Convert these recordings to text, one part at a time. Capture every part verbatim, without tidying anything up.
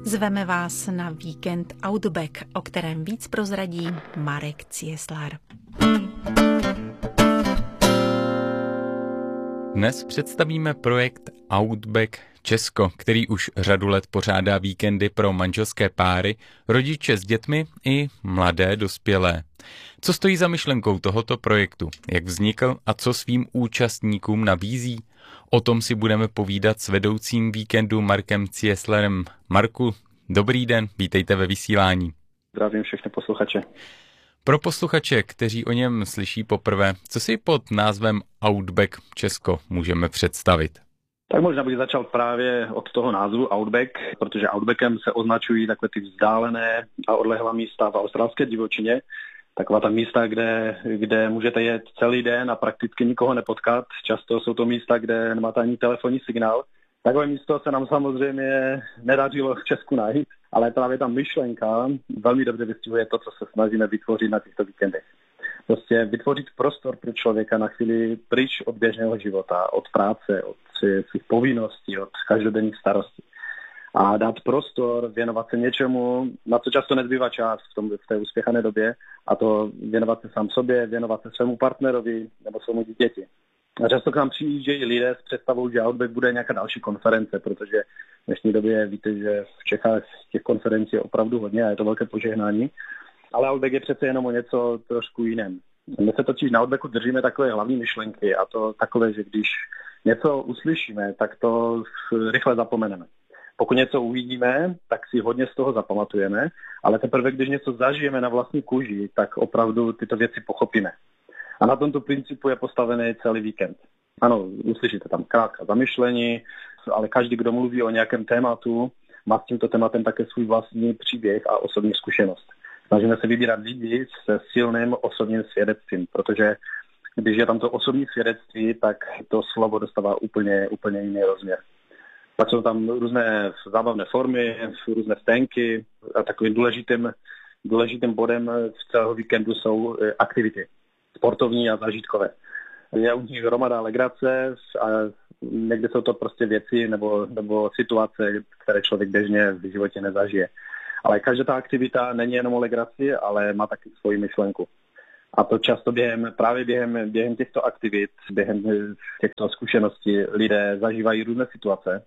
Zveme vás na víkend Outback, o kterém víc prozradí Marek Cieslar. Dnes představíme projekt Outback Česko, který už řadu let pořádá víkendy pro manželské páry, rodiče s dětmi i mladé dospělé. Co stojí za myšlenkou tohoto projektu, jak vznikl a co svým účastníkům nabízí? O tom si budeme povídat s vedoucím víkendu Markem Cieslarem. Marku, dobrý den, vítejte ve vysílání. Zdravím všechny posluchače. Pro posluchače, kteří o něm slyší poprvé, co si pod názvem Outback Česko můžeme představit? Tak možná bych začal právě od toho názvu Outback, protože Outbackem se označují takové ty vzdálené a odlehlá místa v australské divočině. Taková ta místa, kde, kde můžete jet celý den a prakticky nikoho nepotkat. Často jsou to místa, kde nemáte ani telefonní signál. Takové místo se nám samozřejmě nedařilo v Česku najít, ale právě ta myšlenka velmi dobře vystihuje to, co se snažíme vytvořit na těchto víkendech. Prostě vytvořit prostor pro člověka na chvíli pryč od běžného života, od práce, od svých povinností, od každodenních starostí. A dát prostor, věnovat se něčemu, na co často nezbývá čas v, tom, v té uspěchané době, a to věnovat se sám sobě, věnovat se svému partnerovi nebo svému dítěti. A často k nám přijíždějí lidé s představou, že Outback bude nějaká další konference, protože v dnešní době víte, že v Čechách těch konferencí je opravdu hodně a je to velké požehnání. Ale Outback je přece jenom o něco trošku jiném. My se totiž na Outbacku držíme takové hlavní myšlenky, a to takové, že když něco uslyšíme, tak to rychle zapomeneme. Pokud něco uvidíme, tak si hodně z toho zapamatujeme, ale teprve, když něco zažijeme na vlastní kůži, tak opravdu tyto věci pochopíme. A na tomto principu je postavený celý víkend. Ano, uslyšíte tam krátká zamyšlení, ale každý, kdo mluví o nějakém tématu, má s tímto tématem také svůj vlastní příběh a osobní zkušenost. Snažíme se vybírat lidi se silným osobním svědectvím, protože když je tam to osobní svědectví, tak to slovo dostává úplně, úplně jiný rozměr. Pak jsou tam různé zábavné formy, různé stánky a takovým důležitým, důležitým bodem v celého víkendu jsou aktivity sportovní a zážitkové. Je u nich hromada legrace a někde jsou to prostě věci nebo, nebo situace, které člověk běžně v životě nezažije. Ale každá ta aktivita není jenom o legraci, ale má taky svoji myšlenku. A to často během, právě během, během těchto aktivit, během těchto zkušeností lidé zažívají různé situace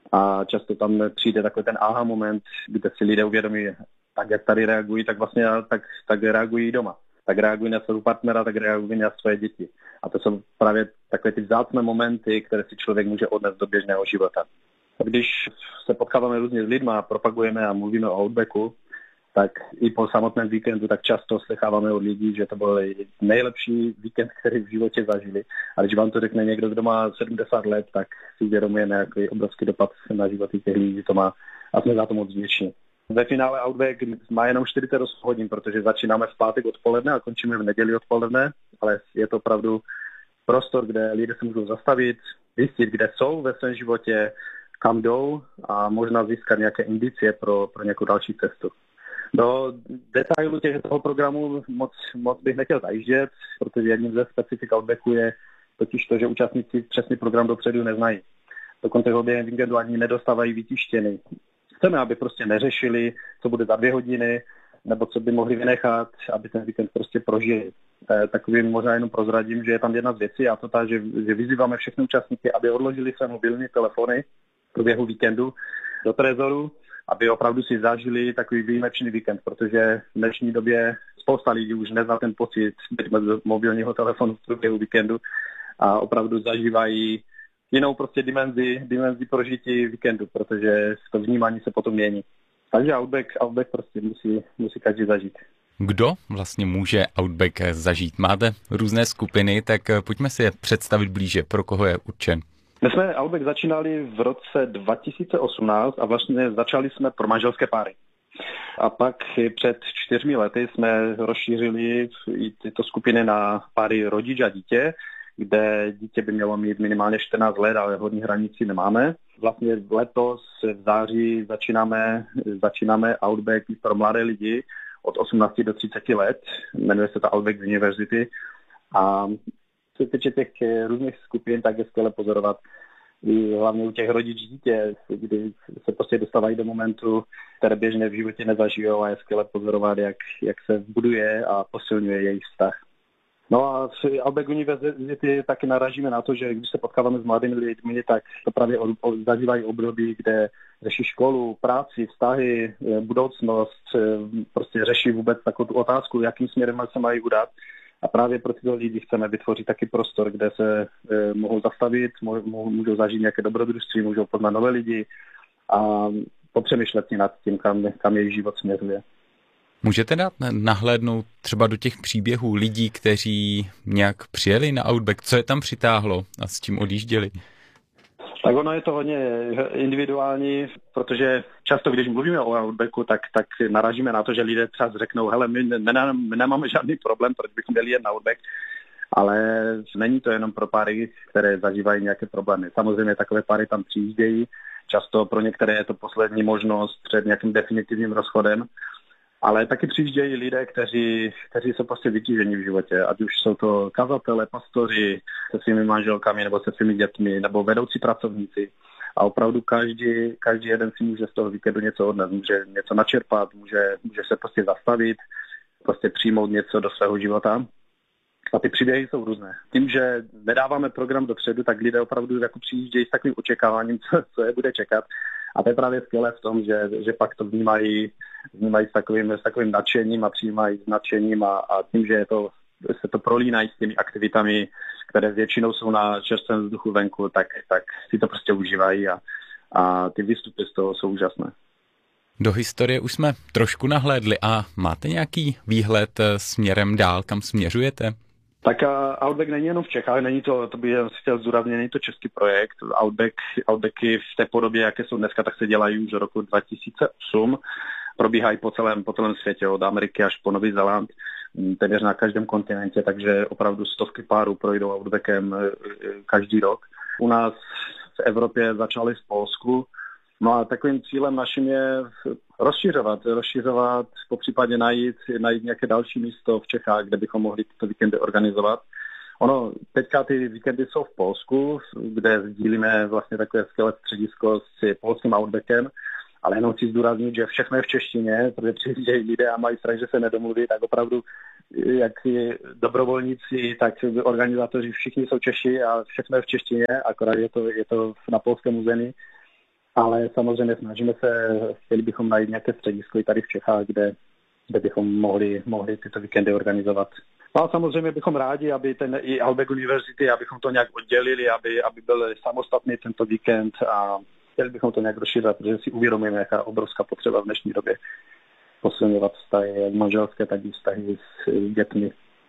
a často tam přijde takový ten aha moment, kde si lidé uvědomí, tak jak tady reagují, tak vlastně tak, tak reagují doma. Tak reagují na svého partnera, tak reagují na své děti. A to jsou právě takové ty vzácné momenty, které si člověk může odnést do běžného života. Když se potkáváme různě s lidmi a propagujeme a mluvíme o Outbacku, tak i po samotném víkendu tak často slycháváme od lidí, že to byl nejlepší víkend, který v životě zažili. A když vám to řekne někdo, kdo má sedmdesát let, tak si uvědomujeme, jaký obrovský dopad na životy těch lidí to má a jsme za to moc vděční. Ve finále Outback má jenom čtyřicet osm hodin, protože začínáme v pátek odpoledne a končíme v neděli odpoledne, ale je to opravdu prostor, kde lidé se můžou zastavit, zjistit, kde jsou ve svém životě, kam jdou a možná získat nějaké indicie pro, pro nějakou další cestu. Do detailu těch, toho programu moc, moc bych nechtěl zajíždět, protože jedním ze specifik Outbacku je totiž to, že účastníci přesný program dopředu neznají. Dokonce ho během víkendu ani nedostávají vytištěný. Chceme, aby prostě neřešili, co bude za dvě hodiny, nebo co by mohli vynechat, aby ten víkend prostě prožili. Takovým možná jenom prozradím, že je tam jedna z věcí, a to ta, že, že vyzýváme všechny účastníky, aby odložili své mobilní telefony v průběhu víkendu do trezoru, aby opravdu si zažili takový výjimečný víkend, protože v dnešní době spousta lidí už nezná ten pocit bez mobilního telefonu v průběhu víkendu a opravdu zažívají jinou prostě dimenzi, dimenzi prožití víkendu, protože to vnímání se potom mění. Takže Outback, Outback prostě musí, musí každý zažít. Kdo vlastně může Outback zažít? Máte různé skupiny, tak pojďme si je představit blíže, pro koho je určen. My jsme Outback začínali v roce dva tisíce osmnáct a vlastně začali jsme pro manželské páry. A pak před čtyřmi lety jsme rozšířili i tyto skupiny na páry rodič a dítě, kde dítě by mělo mít minimálně čtrnáct let, ale hodní hranici nemáme. Vlastně letos v září začínáme, začínáme Outback pro mladé lidi od osmnácti do třiceti let. Jmenuje se to Outback University. A co se týče těch různých skupin, tak je skvěle pozorovat, i hlavně u těch rodič dítě, kdy se prostě dostávají do momentu, které běžně v životě nezažijou a je skvěle pozorovat, jak, jak se buduje a posilňuje jejich vztah. No a v Outback univerzity taky narážíme na to, že když se potkáváme s mladými lidmi, tak to právě zažívají období, kde řeší školu, práci, vztahy, budoucnost, prostě řeší vůbec takovou tu otázku, jakým směrem se mají udat. A právě pro tyto lidi chceme vytvořit taky prostor, kde se eh, mohou zastavit, mohou, můžou zažít nějaké dobrodružství, můžou poznat nové lidi a popřemýšlet si nad tím, kam, kam jejich život směřuje. Můžete dát nahlédnout třeba do těch příběhů lidí, kteří nějak přijeli na Outback? Co je tam přitáhlo a s čím odjížděli? Tak ono je to hodně individuální, protože často, když mluvíme o Outbacku, tak, tak narážíme na to, že lidé třeba řeknou, hele, my, ne, my nemáme žádný problém, proč bychom měli jet na Outback, ale není to jenom pro páry, které zažívají nějaké problémy. Samozřejmě takové páry tam přijíždějí, často pro některé je to poslední možnost před nějakým definitivním rozchodem, ale taky přijíždějí lidé, kteří, kteří jsou prostě vytížení v životě, ať už jsou to kazatelé, pastoři se svými manželkami nebo se svými dětmi, nebo vedoucí pracovníci. A opravdu každý, každý jeden si může z toho víkendu něco odnést, může něco načerpat, může, může se prostě zastavit, prostě přijmout něco do svého života. A ty příběhy jsou různé. Tím, že nedáváme program dopředu, tak lidé opravdu jako přijíždějí s takovým očekáváním, co, co je bude čekat. A to je právě skvělé v tom, že, že pak to vnímají, vnímají s, takovým, s takovým nadšením a přijímají s nadšením a, a tím, že je to, se to prolínají s těmi aktivitami, které většinou jsou na čerstvém vzduchu venku, tak, tak si to prostě užívají a, a ty výstupy z toho jsou úžasné. Do historie už jsme trošku nahlédli a máte nějaký výhled směrem dál, kam směřujete? Tak Outback není jenom v Čechách, není to, to bych si chtěl zdůraznit, není to český projekt. Outback, Outbacky v té podobě, jaké jsou dneska, tak se dělají už od roku dva tisíce osm. Probíhají po celém, po celém světě, od Ameriky až po Nový Zéland, téměř na každém kontinentě, takže opravdu stovky párů projdou Outbackem každý rok. U nás v Evropě začali v Polsku. No a takovým cílem naším je rozšiřovat, rozšiřovat, popřípadě najít, najít nějaké další místo v Čechách, kde bychom mohli tyto víkendy organizovat. Ono, teďka ty víkendy jsou v Polsku, kde sdílíme vlastně takové skvělé středisko s polským Outbackem, ale jenom chci zdůraznit, že všechno je v češtině, protože přijíždějí lidé a mají strach, že se nedomluví, tak opravdu jak dobrovolníci, tak organizátoři všichni jsou Češi a všechno je v češtině, akorát je to, je to na polském území. Ale samozřejmě snažíme se, chtěli bychom najít nějaké středisko i tady v Čechách, kde, kde bychom mohli, mohli tyto víkendy organizovat. No a samozřejmě bychom rádi, aby ten i Outback University, abychom to nějak oddělili, aby, aby byl samostatný tento víkend a chtěli bychom to nějak rozšířit, protože si uvědomíme, jaká obrovská potřeba v dnešní době posilňovat vztahy, jak manželské, tak i vztahy s dětmi.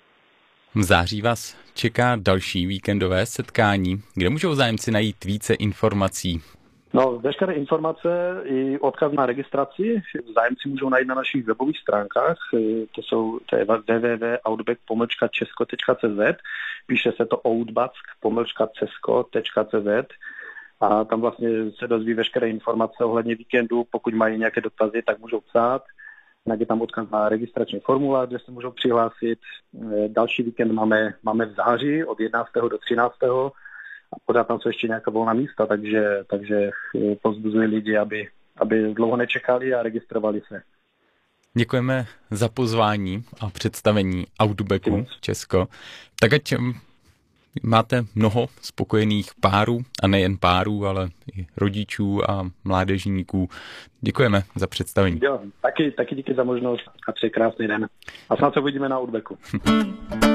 V září vás čeká další víkendové setkání, kde můžou zájemci najít více informací. No, veškeré informace i odkaz na registraci zájemci můžou najít na našich webových stránkách. To jsou to je w w w tečka outback pomlčka česko tečka c z. Píše se to outback pomlčka česko tečka c z. A tam vlastně se dozví veškeré informace ohledně víkendu. Pokud mají nějaké dotazy, tak můžou psát. Je tam odkaz na registrační formulář, kde se můžou přihlásit. Další víkend máme, máme v září od jedenáctého do třináctého A pořád tam jsou ještě nějaká volná místa, takže, takže povzbuzuji lidi, aby, aby dlouho nečekali a registrovali se. Děkujeme za pozvání a představení Outbacku Česko. Tak ať máte mnoho spokojených párů, a nejen párů, ale i rodičů a mládežníků. Děkujeme za představení. Jo, taky, taky díky za možnost a přeji krásný den. A snad se uvidíme na Outbacku.